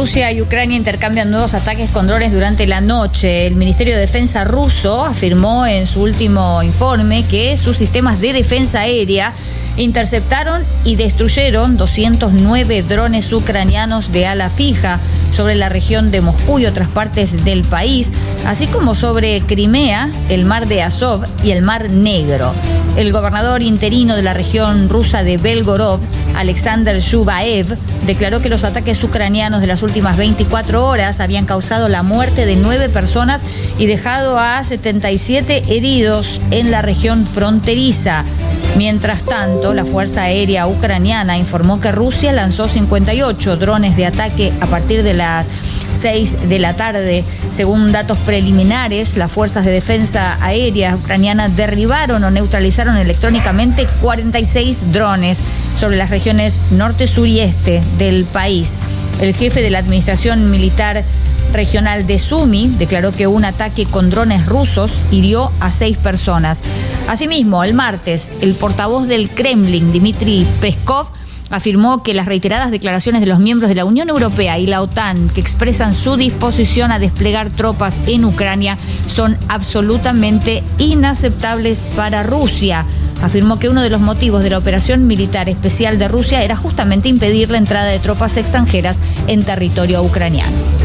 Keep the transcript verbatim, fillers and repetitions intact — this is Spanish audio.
Rusia y Ucrania intercambian nuevos ataques con drones durante la noche. El Ministerio de Defensa ruso afirmó en su último informe que sus sistemas de defensa aérea interceptaron y destruyeron doscientos nueve drones ucranianos de ala fija sobre la región de Moscú y otras partes del país, así como sobre Crimea, el mar de Azov y el mar Negro. El gobernador interino de la región rusa de Belgorod, Alexander Shubaev, declaró que los ataques ucranianos de las últimas veinticuatro horas habían causado la muerte de nueve personas y dejado a setenta y siete heridos en la región fronteriza. Mientras tanto, la Fuerza Aérea Ucraniana informó que Rusia lanzó cincuenta y ocho drones de ataque a partir de las seis de la tarde. Según datos preliminares, las fuerzas de defensa aérea ucranianas derribaron o neutralizaron electrónicamente cuarenta y seis drones sobre las regiones norte, sur y este del país. El jefe de la administración militar regional de Sumi declaró que un ataque con drones rusos hirió a seis personas. Asimismo, el martes, el portavoz del Kremlin, Dmitry Peskov, afirmó que las reiteradas declaraciones de los miembros de la Unión Europea y la OTAN que expresan su disposición a desplegar tropas en Ucrania son absolutamente inaceptables para Rusia. Afirmó que uno de los motivos de la operación militar especial de Rusia era justamente impedir la entrada de tropas extranjeras en territorio ucraniano.